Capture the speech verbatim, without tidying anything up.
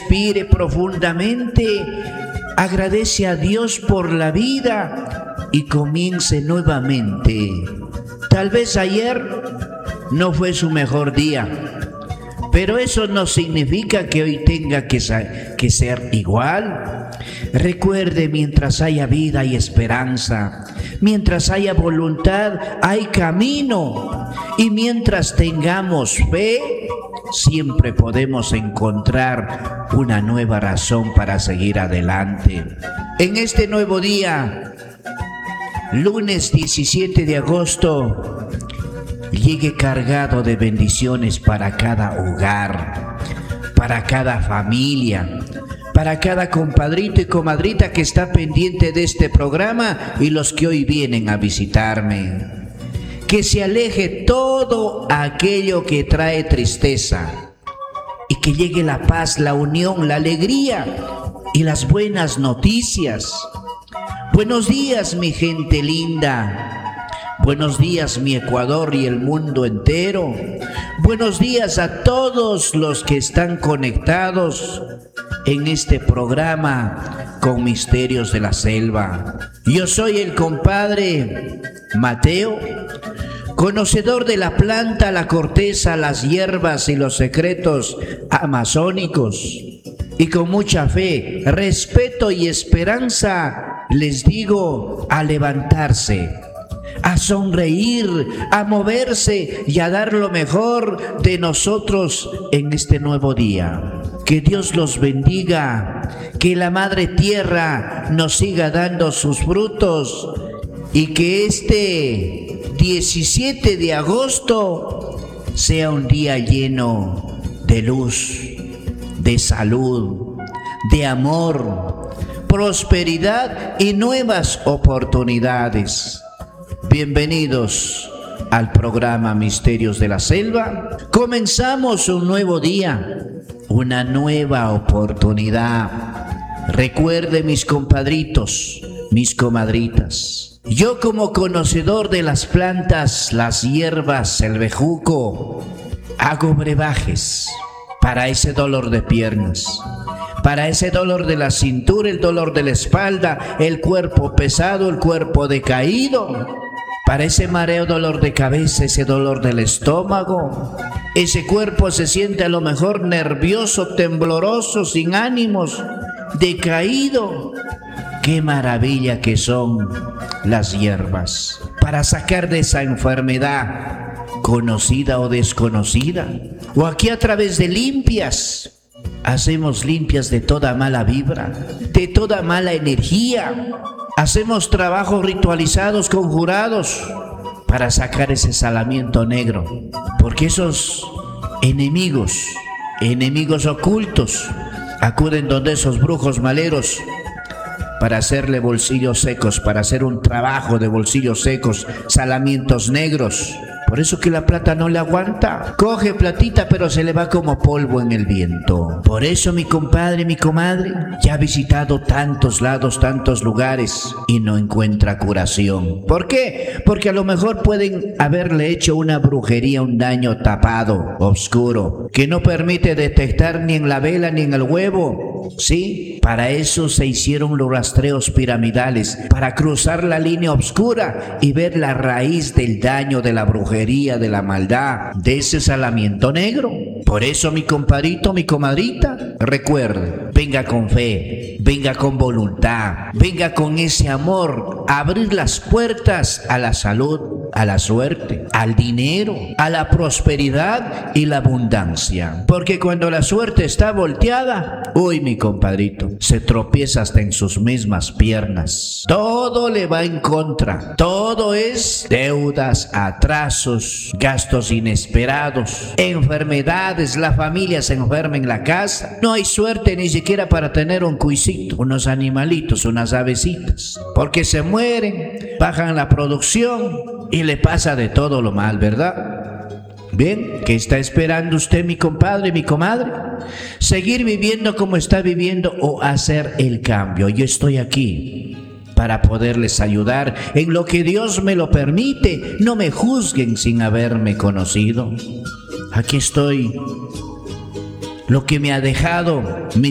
respire profundamente, agradece a Dios por la vida y comience nuevamente. Tal vez ayer no fue su mejor día, pero eso no significa que hoy tenga que, que ser igual. Recuerde, mientras haya vida y esperanza, mientras haya voluntad hay camino, y mientras tengamos fe, siempre podemos encontrar una nueva razón para seguir adelante. En este nuevo día, lunes diecisiete de agosto, llegue cargado de bendiciones para cada hogar, para cada familia, para cada compadrito y comadrita que está pendiente de este programa y los que hoy vienen a visitarme. Que se aleje todo aquello que trae tristeza y que llegue la paz, la unión, la alegría y las buenas noticias. Buenos días, mi gente linda. Buenos días, mi Ecuador y el mundo entero. Buenos días a todos los que están conectados en este programa con Misterios de la Selva. Yo soy el compadre Mateo, conocedor de la planta, la corteza, las hierbas y los secretos amazónicos. Y con mucha fe, respeto y esperanza les digo a levantarse, a sonreír, a moverse y a dar lo mejor de nosotros en este nuevo día. Que Dios los bendiga, que la Madre Tierra nos siga dando sus frutos y que este diecisiete de agosto sea un día lleno de luz, de salud, de amor, prosperidad y nuevas oportunidades. Bienvenidos al programa Misterios de la Selva. Comenzamos un nuevo día, una nueva oportunidad. Recuerde, mis compadritos, mis comadritas, yo como conocedor de las plantas, las hierbas, el bejuco, hago brebajes para ese dolor de piernas, para ese dolor de la cintura, el dolor de la espalda, el cuerpo pesado, el cuerpo decaído, para ese mareo, dolor de cabeza, ese dolor del estómago. Ese cuerpo se siente a lo mejor nervioso, tembloroso, sin ánimos, decaído. ¡Qué maravilla que son las hierbas! Para sacar de esa enfermedad, conocida o desconocida. O aquí a través de limpias, hacemos limpias de toda mala vibra, de toda mala energía. Hacemos trabajos ritualizados, conjurados, para sacar ese salamiento negro. Porque esos enemigos, enemigos ocultos, acuden donde esos brujos maleros para hacerle bolsillos secos, para hacer un trabajo de bolsillos secos, salamientos negros. Por eso que la plata no le aguanta. Coge platita, pero se le va como polvo en el viento. Por eso, mi compadre, mi comadre, ya ha visitado tantos lados, tantos lugares y no encuentra curación. ¿Por qué? Porque a lo mejor pueden haberle hecho una brujería, un daño tapado, oscuro, que no permite detectar ni en la vela ni en el huevo. Sí, para eso se hicieron los rastreos piramidales, para cruzar la línea oscura y ver la raíz del daño, de la brujería, de la maldad, de ese salamiento negro. Por eso, mi compadrito, mi comadrita, recuerde, venga con fe, venga con voluntad, venga con ese amor, a abrir las puertas a la salud, a la suerte, al dinero, a la prosperidad y la abundancia. Porque cuando la suerte está volteada, uy, mi compadrito, se tropieza hasta en sus mismas piernas. Todo le va en contra. Todo es deudas, atrasos, gastos inesperados, enfermedades, la familia se enferma en la casa. No hay suerte ni siquiera para tener un cuisito, unos animalitos, unas avecitas, porque se mueren, bajan la producción y le pasa de todo lo mal, ¿verdad? Bien, ¿qué está esperando usted, mi compadre, mi comadre? ¿Seguir viviendo como está viviendo o hacer el cambio? Yo estoy aquí para poderles ayudar en lo que Dios me lo permite. No me juzguen sin haberme conocido. Aquí estoy. Lo que me ha dejado mi